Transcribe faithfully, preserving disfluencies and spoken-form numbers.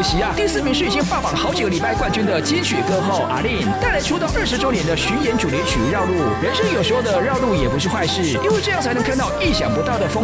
惜啊，第四名是已经霸榜好几个礼拜冠军的金曲歌后阿令，带来出道二十周年的巡演主题曲《绕路》。人生有时候的绕路也不是坏事，因为这样才能看到意想不到的风